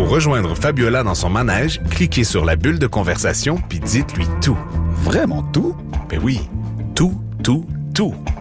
Pour rejoindre Fabiola dans son manège, cliquez sur la bulle de conversation puis dites-lui tout. Vraiment tout? Ben oui, tout, tout, tout.